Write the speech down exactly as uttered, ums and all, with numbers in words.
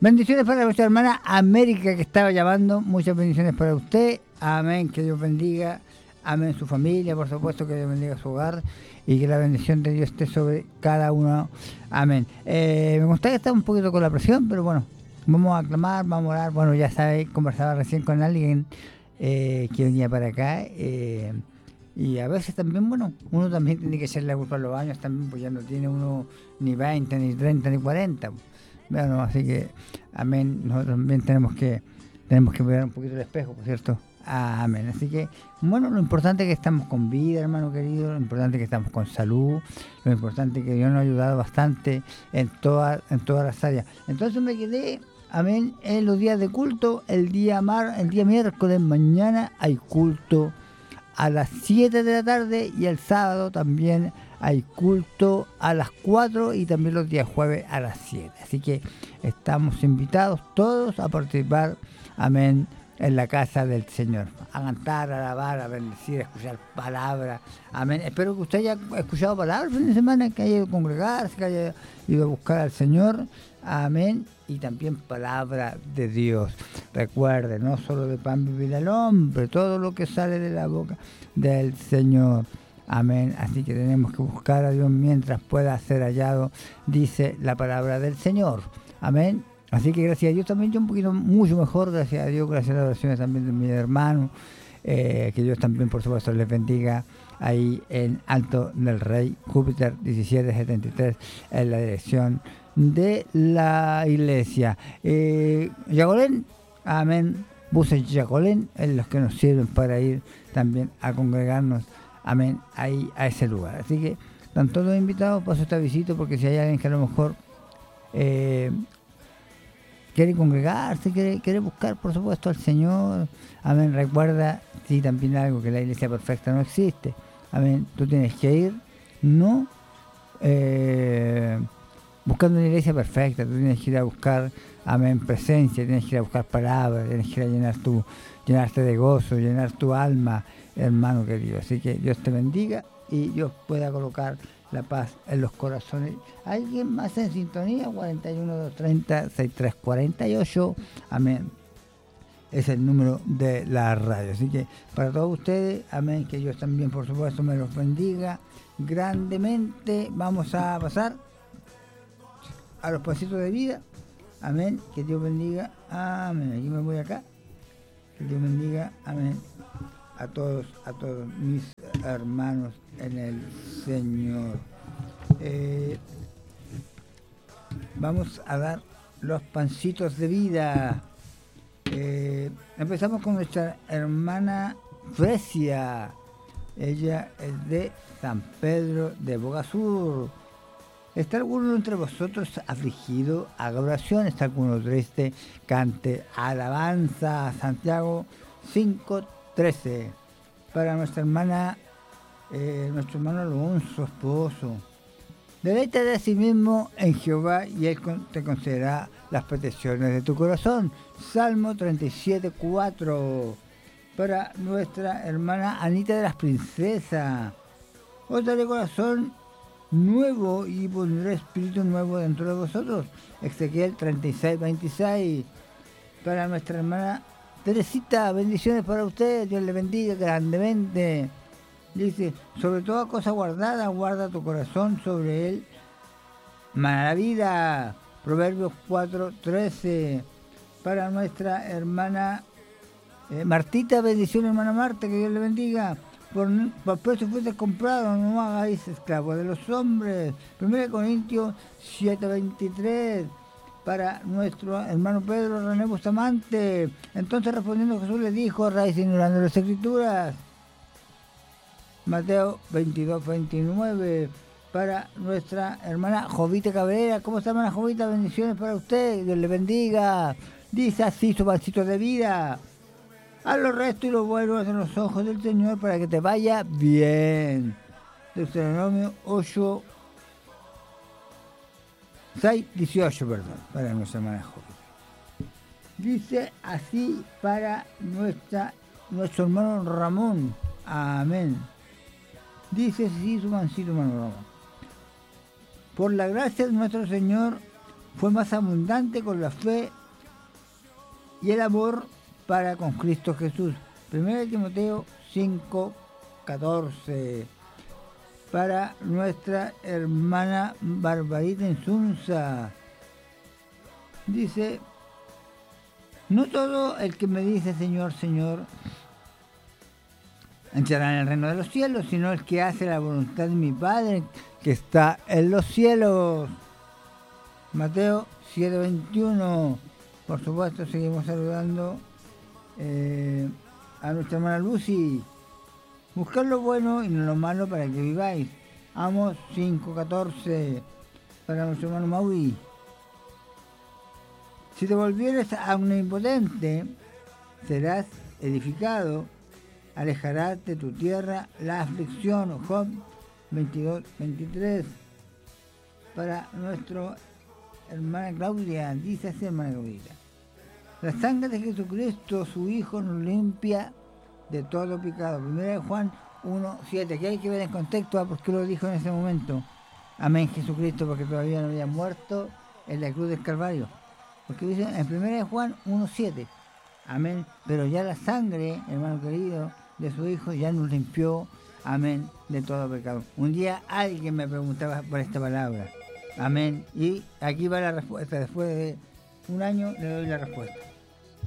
Bendiciones para nuestra hermana América que estaba llamando. Muchas bendiciones para usted. Amén. Que Dios bendiga. Amén. Su familia, por supuesto, que Dios bendiga su hogar. Y que la bendición de Dios esté sobre cada uno. Amén. Eh, me gustaría estar un poquito con la presión, pero bueno, vamos a aclamar, vamos a orar. Bueno, ya sabéis, conversaba recién con alguien eh, que venía para acá. Eh, y a veces también, bueno, uno también tiene que echarle la culpa a los años también, pues ya no tiene uno ni veinte, ni treinta, ni cuarenta. Bueno, así que, amén, nosotros también tenemos que tenemos que mirar un poquito el espejo, por cierto. Amén. Así que, bueno, lo importante es que estamos con vida, hermano querido, lo importante es que estamos con salud, lo importante es que Dios nos ha ayudado bastante en todas en todas las áreas. Entonces me quedé, amén, en los días de culto. El día mar, el día miércoles, mañana hay culto a las siete de la tarde y el sábado también hay culto a las cuatro y también los días jueves a las siete. Así que estamos invitados todos a participar, amén, en la casa del Señor. A cantar, a alabar, a bendecir, a escuchar palabras. Amén. Espero que usted haya escuchado palabras el fin de semana, que haya ido a congregarse, que haya ido a buscar al Señor. Amén. Y también palabra de Dios. Recuerde, no solo de pan vivirá el hombre, todo lo que sale de la boca del Señor. Amén. Así que tenemos que buscar a Dios mientras pueda ser hallado, dice la palabra del Señor. Amén. Así que gracias a Dios también yo un poquito mucho mejor, gracias a Dios, gracias a las oraciones también de mi hermano, eh, que Dios también por supuesto les bendiga ahí en Alto del Rey, Júpiter diecisiete setenta y tres, en la dirección de la iglesia. Eh, Yacolén, amén, buses Yacolén, en los que nos sirven para ir también a congregarnos, amén, ahí a ese lugar. Así que están todos invitados, paso esta visita, porque si hay alguien que a lo mejor eh, quiere congregarse, quiere, quiere buscar por supuesto al Señor, amén, recuerda, sí, también algo, que la iglesia perfecta no existe, amén, tú tienes que ir, no eh, buscando una iglesia perfecta, tú tienes que ir a buscar, amén, presencia, tienes que ir a buscar palabras, tienes que ir a llenar tu, llenarte de gozo, llenar tu alma, hermano querido. Así que Dios te bendiga y Dios pueda colocar la paz en los corazones. ¿Alguien más en sintonía? cuarenta y uno, doscientos treinta, sesenta y tres cuarenta y ocho. Amén. Es el número de la radio. Así que para todos ustedes, amén, que Dios también por supuesto me los bendiga grandemente. Vamos a pasar a los pasitos de vida. Amén. Que Dios bendiga. Amén. Aquí me voy acá. Que Dios bendiga. Amén. A todos, a todos mis hermanos en el Señor. Eh, vamos a dar los pancitos de vida. Eh, empezamos con nuestra hermana Fresia. Ella es de San Pedro de Bogasur. ¿Está alguno entre vosotros afligido? Haga oración. ¿Está alguno triste? Cante alabanza. Santiago cinco trece. Para nuestra hermana, eh, nuestro hermano Alonso, su esposo. Deleítate de sí mismo en Jehová y Él te concederá las peticiones de tu corazón. Salmo treinta y siete cuatro. Para nuestra hermana Anita de las Princesas. Os daré corazón nuevo y pondré espíritu nuevo dentro de vosotros. Ezequiel treinta y seis veintiséis. Para nuestra hermana Teresita, bendiciones para usted, Dios le bendiga grandemente. Dice, sobre toda cosa guardada, guarda tu corazón sobre él. Mala vida. Proverbios cuatro trece. Para nuestra hermana eh, Martita, bendiciones hermana Marta, que Dios le bendiga. Por, por precio fuiste comprado, no hagáis esclavos de los hombres. primera Corintios siete veintitrés. Para nuestro hermano Pedro René Bustamante. Entonces respondiendo Jesús le dijo, raíz ignorando las escrituras. Mateo veintidós veintinueve. Para nuestra hermana Jovita Cabrera. ¿Cómo está, hermana Jovita? Bendiciones para usted, Dios le bendiga. Dice así su pancito de vida. Haz lo recto y lo bueno en los ojos del Señor para que te vaya bien. Deuteronomio ocho seis dieciocho, perdón, para nuestra hermana Jovita. Dice así para nuestra, nuestro hermano Ramón. Amén. Dice así su mancito hermano Ramón. Por la gracia de nuestro Señor fue más abundante con la fe y el amor para con Cristo Jesús. Primero de Timoteo cinco, catorce. Para nuestra hermana Barbarita Insunza. Dice, no todo el que me dice Señor, Señor, entrará en el reino de los cielos, sino el que hace la voluntad de mi Padre que está en los cielos. Mateo siete, veintiuno. Por supuesto, seguimos saludando eh, a nuestra hermana Lucy. Buscar lo bueno y no lo malo para que viváis. Amos cinco, catorce. Para nuestro hermano Maui. Si te volvieres a omnipotente, serás edificado, alejarás de tu tierra la aflicción. Job veintidós, veintitrés. Para nuestra hermana Claudia, dice así, hermana Claudita. La sangre de Jesucristo, su Hijo, nos limpia de todo pecado. Primera de Juan uno, siete, que hay que ver en contexto a por qué lo dijo en ese momento. Amén, Jesucristo, porque todavía no había muerto en la cruz del Calvario. Porque dice en Primera de Juan uno, siete. Amén. Pero ya la sangre, hermano querido, de su Hijo ya nos limpió, amén, de todo pecado. Un día alguien me preguntaba por esta palabra. Amén. Y aquí va la respuesta. Después de un año le doy la respuesta.